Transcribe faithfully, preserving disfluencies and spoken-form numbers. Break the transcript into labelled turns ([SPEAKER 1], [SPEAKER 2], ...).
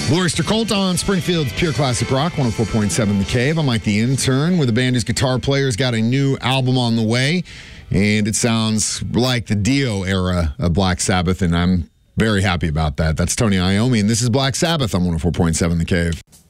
[SPEAKER 1] Blue Oyster Cult on Springfield's Pure Classic Rock, one oh four point seven The Cave. I'm Mike the Intern with the band whose guitar player's got a new album on the way, and it sounds like the Dio era of Black Sabbath, and I'm very happy about that. That's Tony Iommi, and this is Black Sabbath on one oh four point seven The Cave.